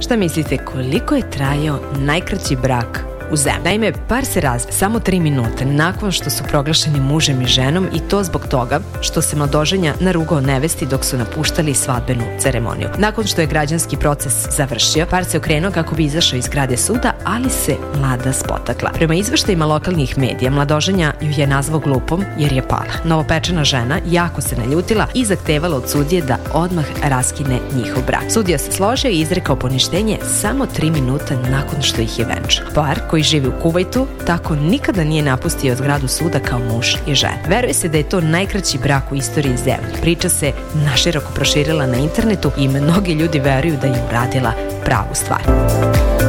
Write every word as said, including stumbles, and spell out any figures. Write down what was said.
Šta mislite, koliko je trajao najkraći brak u zemlji? Naime, par se razveo samo tri minute nakon što su proglašeni mužem i ženom, i to zbog toga što se mladoženja narugao nevesti dok su napuštali svadbenu ceremoniju. Nakon što je građanski proces završio, par se okrenuo kako bi izašao iz zgrade suda, ali se mlada spotakla. Prema izveštajima lokalnih medija, mladoženja ju je nazvao glupom jer je pala. Novopečena žena jako se naljutila i zahtevala od sudije da odmah raskine njihov brak. Sudija se složio i izrekao poništenje samo tri minuta nakon što ih je venčao. Par koji živi u Kuvajtu tako nikada nije napustio zgradu suda kao muž i žena. Veruje se da je to najkraći brak u istoriji zemlje. Priča se naširoko proširila na internetu i mnogi ljudi veruju da je uradila pravu stvar.